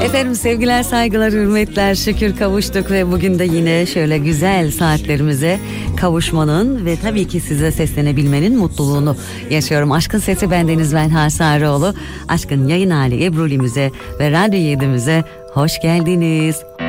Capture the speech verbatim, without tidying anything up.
Efendim sevgiler, saygılar, hürmetler, şükür kavuştuk ve bugün de yine şöyle güzel saatlerimize kavuşmanın ve tabii ki size seslenebilmenin mutluluğunu yaşıyorum. Aşkın Sesi bendeniz, ben Hasaroğlu. Aşkın yayın hali Ebru'limize ve Radyo yedimize hoş geldiniz.